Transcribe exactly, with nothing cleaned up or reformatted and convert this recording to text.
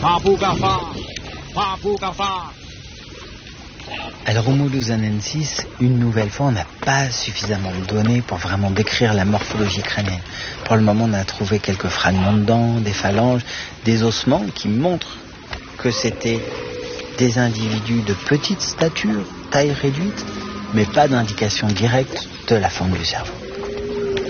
Papu Gafa, Papu Gafa. Alors Homo luzonensis, une nouvelle fois, on n'a pas suffisamment de données pour vraiment décrire la morphologie crânienne. Pour le moment, on a trouvé quelques fragments de dents, des phalanges, des ossements qui montrent que c'était des individus de petite stature, taille réduite, mais pas d'indication directe de la forme du cerveau.